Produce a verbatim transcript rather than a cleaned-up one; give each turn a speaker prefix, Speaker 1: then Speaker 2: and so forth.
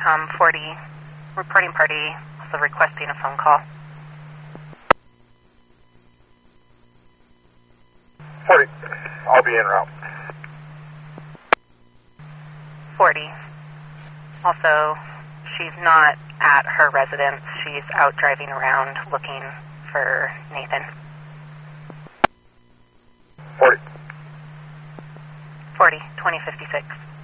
Speaker 1: Um, forty, reporting party, also requesting a phone call.
Speaker 2: forty, I'll be en route.
Speaker 1: forty. Also, she's not at her residence. She's out driving around looking for Nathan.
Speaker 2: forty.
Speaker 1: forty, twenty fifty-six.